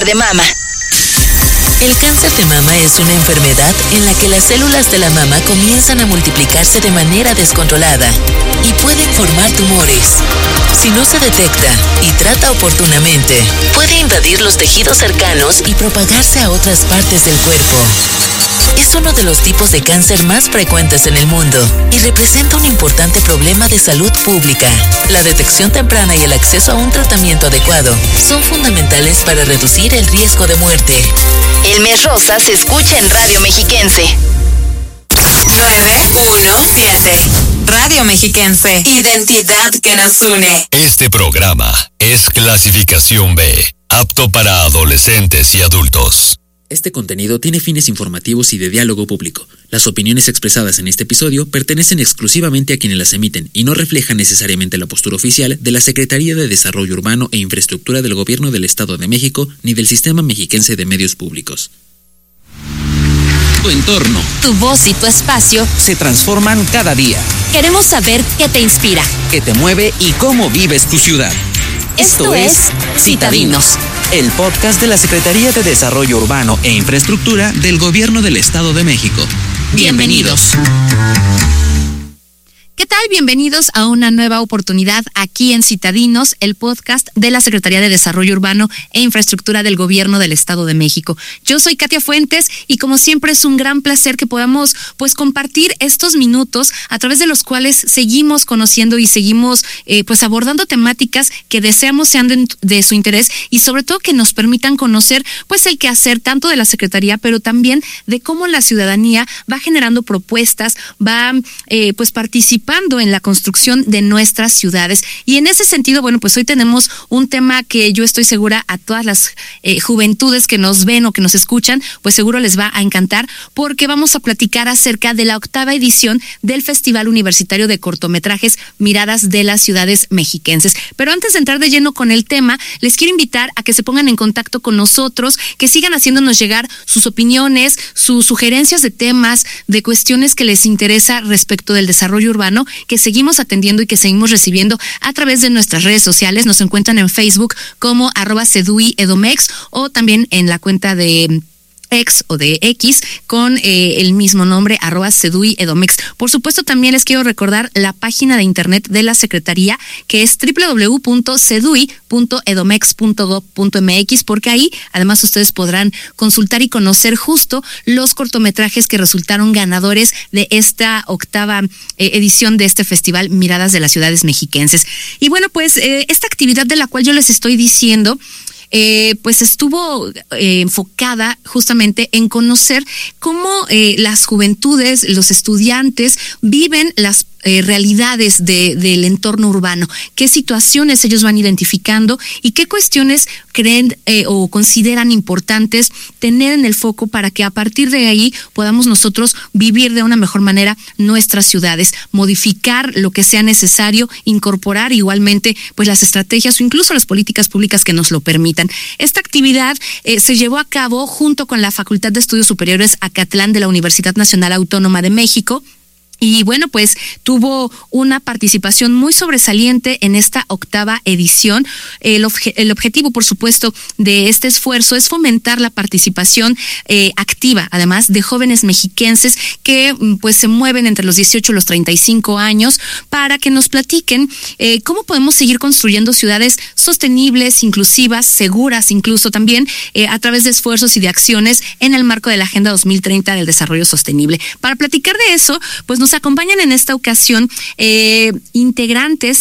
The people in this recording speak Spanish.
de mama. El cáncer de mama es una enfermedad en la que las células de la mama comienzan a multiplicarse de manera descontrolada y pueden formar tumores. Si no se detecta y trata oportunamente, puede invadir los tejidos cercanos y propagarse a otras partes del cuerpo. Es uno de los tipos de cáncer más frecuentes en el mundo y representa un importante problema de salud pública. La detección temprana y el acceso a un tratamiento adecuado son fundamentales para reducir el riesgo de muerte. El Mes Rosa se escucha en Radio Mexiquense. 917 Radio Mexiquense, identidad que nos une. Este programa es clasificación B, apto para adolescentes y adultos. Este contenido tiene fines informativos y de diálogo público. Las opiniones expresadas en este episodio pertenecen exclusivamente a quienes las emiten y no reflejan necesariamente la postura oficial de la Secretaría de Desarrollo Urbano e Infraestructura del Gobierno del Estado de México ni del Sistema Mexiquense de Medios Públicos. Tu entorno, tu voz y tu espacio se transforman cada día. Queremos saber qué te inspira, qué te mueve y cómo vives tu ciudad. Esto es Citadinos, el podcast de la Secretaría de Desarrollo Urbano e Infraestructura del Gobierno del Estado de México. Bienvenidos. ¿Qué tal? Bienvenidos a una nueva oportunidad aquí en Citadinos, el podcast de la Secretaría de Desarrollo Urbano e Infraestructura del Gobierno del Estado de México. Yo soy Katia Fuentes y como siempre es un gran placer que podamos compartir estos minutos a través de los cuales seguimos conociendo y seguimos abordando temáticas que deseamos sean de su interés y sobre todo que nos permitan conocer el quehacer tanto de la Secretaría pero también de cómo la ciudadanía va generando propuestas, va participando en la construcción de nuestras ciudades. Y en ese sentido, hoy tenemos un tema que yo estoy segura a todas las juventudes que nos ven o que nos escuchan, pues seguro les va a encantar, porque vamos a platicar acerca de la 8ª edición del Festival Universitario de Cortometrajes Miradas de las Ciudades Mexiquenses. Pero antes de entrar de lleno con el tema, les quiero invitar a que se pongan en contacto con nosotros, que sigan haciéndonos llegar sus opiniones, sus sugerencias de temas, de cuestiones que les interesa respecto del desarrollo urbano, que seguimos atendiendo y que seguimos recibiendo a través de nuestras redes sociales. Nos encuentran en Facebook como @CEDUI-EDOMEX o también en la cuenta de X o de X con el mismo nombre @CEDUI-EDOMEX. Por supuesto, también les quiero recordar la página de internet de la Secretaría, que es www.cedui.edomex.gov.mx, porque ahí además ustedes podrán consultar y conocer justo los cortometrajes que resultaron ganadores de esta 8ª edición de este festival Miradas de las Ciudades Mexiquenses. Y esta actividad de la cual yo les estoy diciendo estuvo enfocada justamente en conocer cómo las juventudes, los estudiantes viven las realidades del entorno urbano, qué situaciones ellos van identificando y qué cuestiones creen o consideran importantes tener en el foco para que a partir de ahí podamos nosotros vivir de una mejor manera nuestras ciudades, modificar lo que sea necesario, incorporar igualmente las estrategias o incluso las políticas públicas que nos lo permitan. Esta actividad se llevó a cabo junto con la Facultad de Estudios Superiores Acatlán de la Universidad Nacional Autónoma de México. Y tuvo una participación muy sobresaliente en esta 8ª edición. El objetivo, por supuesto, de este esfuerzo es fomentar la participación activa, además de jóvenes mexiquenses que se mueven entre los 18 y los 35 años para que nos platiquen cómo podemos seguir construyendo ciudades sostenibles, inclusivas, seguras, incluso también a través de esfuerzos y de acciones en el marco de la Agenda 2030 del Desarrollo Sostenible. Para platicar de eso, nos acompañan en esta ocasión integrantes